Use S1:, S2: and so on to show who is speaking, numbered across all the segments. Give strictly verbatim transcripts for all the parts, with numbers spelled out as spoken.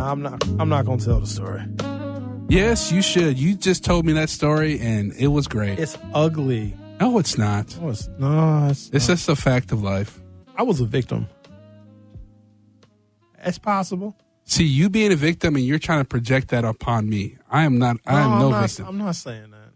S1: I'm not. I'm not gonna tell the story.
S2: Yes, you should. You just told me that story, and it was great.
S1: It's ugly.
S2: No, it's not.
S1: No, it's, no, it's,
S2: it's
S1: not.
S2: just a fact of life.
S1: I was a victim. It's possible.
S2: See, you being a victim, and you're trying to project that upon me. I am not.
S1: No,
S2: I am no
S1: I'm not,
S2: victim.
S1: I'm not saying that.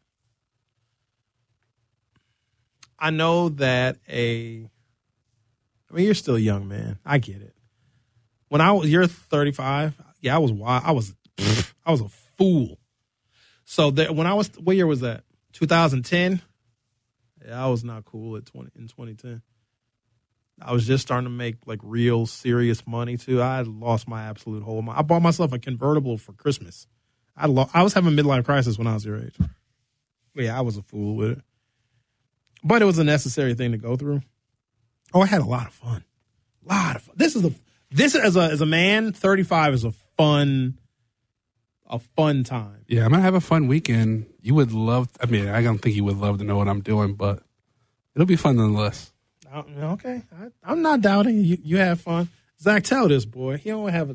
S1: I know that a. I mean, you're still a young man. I get it. When I was, you're thirty-five. Yeah, I was wild. I was, I was a fool. So that when I was, what year was that? twenty ten. Yeah, I was not cool at twenty in twenty ten. I was just starting to make like real serious money too. I had lost my absolute hold. I bought myself a convertible for Christmas. I lo- I was having a midlife crisis when I was your age. But yeah, I was a fool with it. But it was a necessary thing to go through. Oh, I had a lot of fun. A lot of fun. This is a this as a as a man, thirty-five is a fun a fun time.
S2: Yeah, I'm gonna have a fun weekend. You would love. I mean, I don't think you would love to know what I'm doing, but it'll be fun nonetheless.
S1: Uh, okay, I, I'm not doubting you. You have fun, Zach. Tell this boy he don't have a.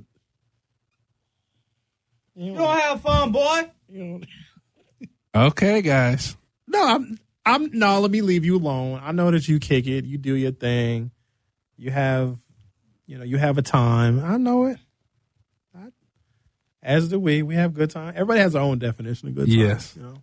S3: You don't, you don't have fun, boy. You don't.
S2: Okay, guys.
S1: No, I'm. I'm no. Let me leave you alone. I know that you kick it. You do your thing. You have, you know, you have a time. I know it. I, as do we. We have good time. Everybody has their own definition of good time.
S2: Yes.
S1: You know.